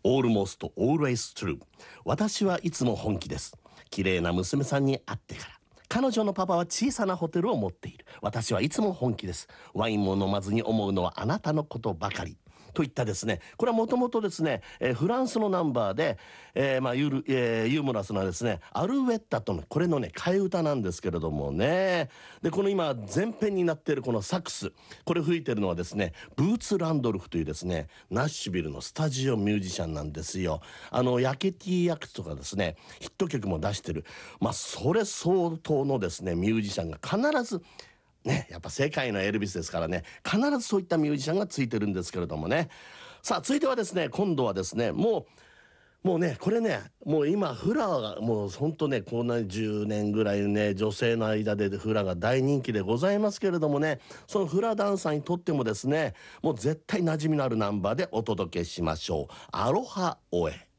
Almost always true。 私はいつも本気です。綺麗な娘さんに会ってから。彼女のパパは小さなホテルを持っている。私はいつも本気です。ワインも飲まずに思うのはあなたのことばかり。といったですね、これはもともとですね、フランスのナンバーで、ユーモラスなですね、アルウェッタとのこれのね替え歌なんですけれどもね。でこの今前編になっているこのサックス、これ吹いてるのはですねブーツ・ランドルフというですねナッシュビルのスタジオミュージシャンなんですよ。ヤケティ役とかですねヒット曲も出してる、それ相当のですねミュージシャンが必ずね、やっぱ世界のエルビスですからね、必ずそういったミュージシャンがついてるんですけれどもね。さあ続いてはですね、今度はですねもうねこれね、もう今フラがもうほんとねこんな10年ぐらいね女性の間でフラが大人気でございますけれどもね、そのフラダンサーにとってもですねもう絶対馴染みのあるナンバーでお届けしましょう。アロハオエ。